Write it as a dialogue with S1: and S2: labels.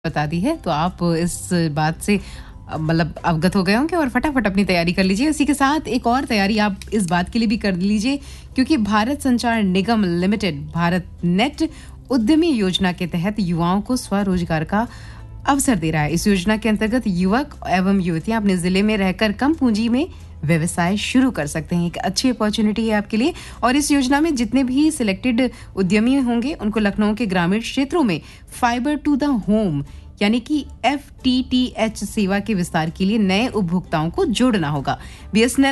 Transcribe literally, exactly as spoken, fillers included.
S1: बता दी है, तो आप इस बात से अ, मतलब अवगत हो गए होंगे और फटाफट अपनी तैयारी कर लीजिए। इसी के साथ एक और तैयारी आप इस बात के लिए भी कर लीजिए क्योंकि भारत संचार निगम लिमिटेड भारत नेट उद्यमी योजना के तहत युवाओं को स्वरोजगार का अवसर दे रहा है। इस योजना के अंतर्गत युवक एवं युवतियां अपने जिले में रहकर कम पूंजी में व्यवसाय शुरू कर सकते हैं। एक अच्छी अपॉर्चुनिटी है आपके लिए और इस योजना में जितने भी सिलेक्टेड उद्यमी होंगे उनको लखनऊ के ग्रामीण क्षेत्रों में फाइबर टू द होम यानी कि एफ टी टी एच सेवा के विस्तार के लिए नए उपभोक्ताओं को जोड़ना होगा। बीएसएनएल